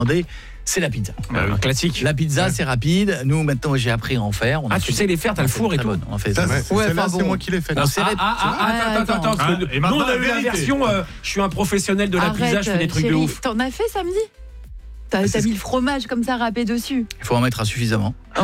c'est la pizza. Classique. La pizza, c'est rapide. Nous, maintenant, j'ai appris à en faire. Tu sais les faire, t'as le four et tout. On fait Ça, ça. celle-là, c'est moi qui l'ai fait. Attends. Et Nous, maintenant, on a la eu la vérité. version je suis un professionnel de la pizza, je fais des trucs de chérie, ouf. T'en as fait samedi? T'as mis le fromage comme ça râpé dessus. Il faut en mettre suffisamment. Ouais.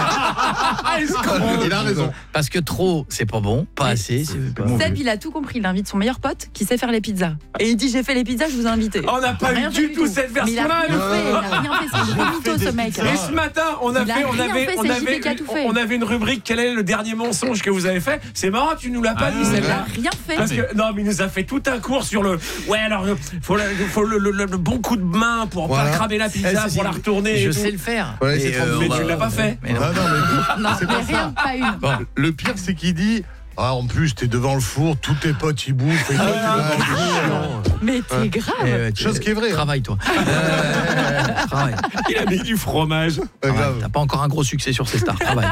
Il a raison. Parce que trop, c'est pas bon. Pas assez, c'est pas bon. Seb, il a tout compris. Il invite son meilleur pote qui sait faire les pizzas. Et il dit j'ai fait les pizzas, je vous ai invité. On n'a pas eu Rien du fait tout cette Mais il a version-là. rien fait, il a rien fait. C'est un gros mytho, ce mec. Et ce matin, on Il a rien fait, c'est JP qui a tout fait. avait une rubrique quel est le dernier mensonge que vous avez fait. C'est marrant, tu nous l'as pas dit Il a celle-là. rien fait. Parce que non, mais il nous a fait tout un cours sur le alors faut le bon coup de main pour pas cramer la pizza, pour la retourner. Je sais le faire. Ouais, c'est trop Mais tu l'as pas fait. Mais non. Non, c'est mais pas rien, pas une. Bon. Le pire, c'est qu'il dit en plus, t'es devant le four, tous tes potes ils bouffent. Et toi, Mais t'es grave. Chose qui est vraie. Travaille-toi. Travaille. Il a mis du fromage. T'as pas encore un gros succès sur ces stars. Travaille.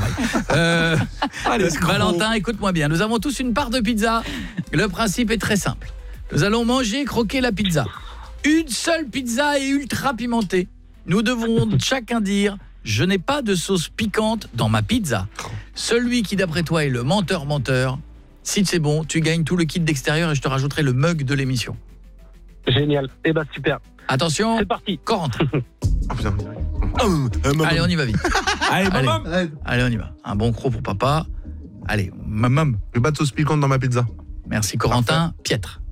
Valentin, écoute-moi bien. Nous avons tous une part de pizza. Le principe est très simple. Nous allons manger, croquer la pizza. Une seule pizza est ultra pimentée. Nous devrons chacun dire « Je n'ai pas de sauce piquante dans ma pizza ». Celui qui, d'après toi, est le menteur, si c'est bon, tu gagnes tout le kit d'extérieur et je te rajouterai le mug de l'émission. Génial. Eh ben super. Attention, C'est parti. Corentin. Allez, on y va vite. Allez, maman. Allez, on y va. Un bon croc pour papa. Allez, maman. J'ai pas de sauce piquante dans ma pizza. Merci Corentin. Pietre.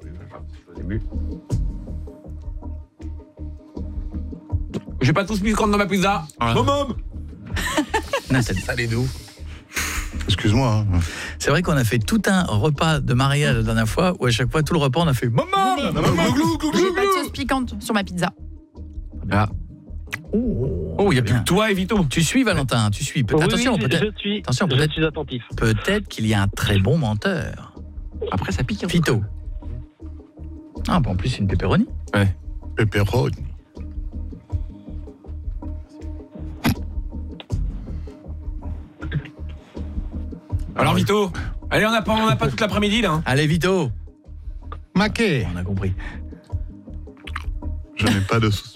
J'ai pas tous mis compte dans ma pizza. Maman. Nathalie. Allez, nous. Excuse-moi. C'est vrai qu'on a fait tout un repas de mariage la dernière fois où à chaque fois tout le repas on a fait maman. J'ai pas de sauce piquante sur ma pizza. Ah. Oh, il y a plus que toi et Vito. Tu suis Valentin, tu suis. Attention, oui, peut-être. Je suis attentif. Peut-être qu'il y a un très bon menteur. Après ça pique. Vito. Ah, bah en plus c'est une pepperoni. Ouais. Pepperoni. Alors Vito, allez, on n'a pas toute l'après-midi là. Allez Vito. Maquet. On a compris. Je n'ai pas de sauce